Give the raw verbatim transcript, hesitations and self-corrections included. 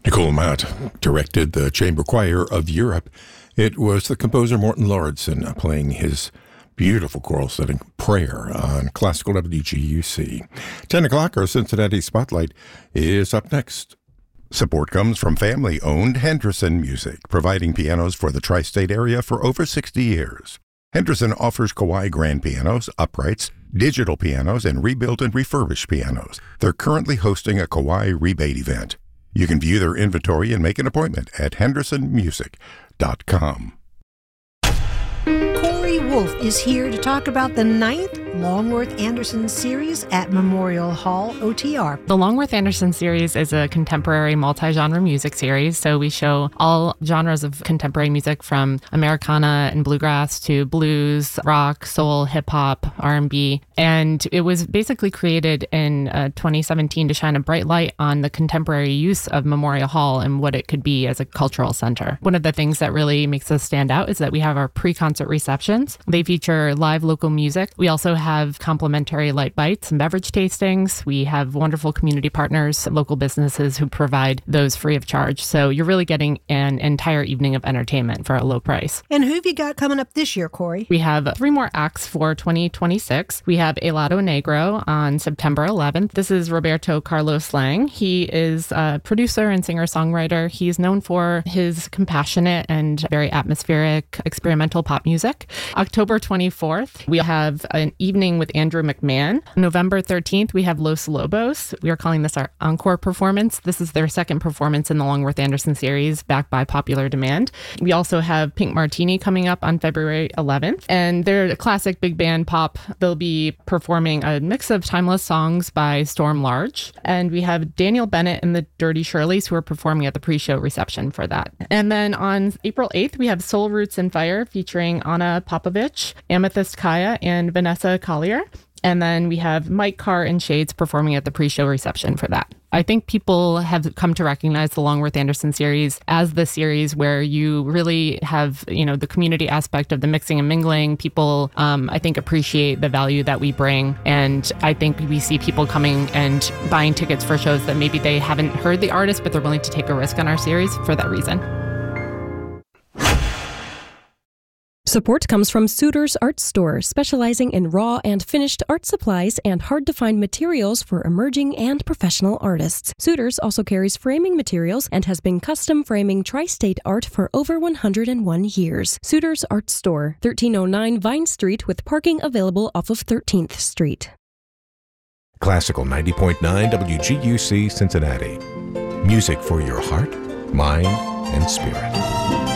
Nicole Matt directed the Chamber Choir of Europe. It was the composer Morten Lauridsen playing his beautiful choral setting, Prayer, on Classical W G U C. ten o'clock, our Cincinnati Spotlight is up next. Support comes from family-owned Henderson Music, providing pianos for the tri-state area for over sixty years. Henderson offers Kawai grand pianos, uprights, digital pianos, and rebuilt and refurbished pianos. They're currently hosting a Kawai rebate event. You can view their inventory and make an appointment at henderson music dot com. Corey Wolf is here to talk about the ninth Longworth Anderson series at Memorial Hall O T R. The Longworth Anderson series is a contemporary multi-genre music series. So we show all genres of contemporary music from Americana and bluegrass to blues, rock, soul, hip hop, R and B. And it was basically created in uh, twenty seventeen to shine a bright light on the contemporary use of Memorial Hall and what it could be as a cultural center. One of the things that really makes us stand out is that we have our pre-concert receptions. They feature live local music. We also have complimentary light bites and beverage tastings. We have wonderful community partners, local businesses who provide those free of charge. So you're really getting an entire evening of entertainment for a low price. And who have you got coming up this year, Corey? We have three more acts for twenty twenty-six. We have Helado Negro on September eleventh. This is Roberto Carlos Lang. He is a producer and singer-songwriter. He's known for his compassionate and very atmospheric experimental pop music. October twenty-fourth, we have an evening with Andrew McMahon. November thirteenth, we have Los Lobos. We are calling this our encore performance. This is their second performance in the Longworth Anderson series, backed by popular demand. We also have Pink Martini coming up on February eleventh, and they're a classic big band pop. They'll be performing a mix of timeless songs by Storm Large. And we have Daniel Bennett and the Dirty Shirleys who are performing at the pre-show reception for that. And then on April eighth, we have Soul Roots and Fire featuring Anna Popovich, Amethyst Kaya, and Vanessa Collier. And then we have Mike Carr and Shades performing at the pre-show reception for that. I think people have come to recognize the Longworth Anderson series as the series where you really have, you know, the community aspect of the mixing and mingling. People, um, I think, appreciate the value that we bring. And I think we see people coming and buying tickets for shows that maybe they haven't heard the artist, but they're willing to take a risk on our series for that reason. Support comes from Suitors Art Store, specializing in raw and finished art supplies and hard-to-find materials for emerging and professional artists. Suitors also carries framing materials and has been custom framing tri-state art for over one hundred one years. Suitors Art Store, thirteen oh nine Vine Street, with parking available off of thirteenth Street. Classical ninety point nine W G U C Cincinnati. Music for your heart, mind, and spirit.